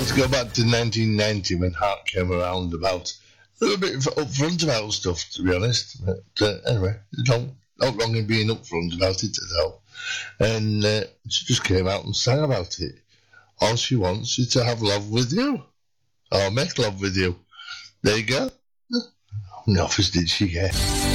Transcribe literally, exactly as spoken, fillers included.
Let's go back to nineteen ninety when Hart came around about a little bit upfront about stuff, to be honest. But uh, anyway, not, not wrong in being upfront about it at all. And uh, she just came out and sang about it. All she wants is to have love with you, or make love with you. There you go. How many offers did she get?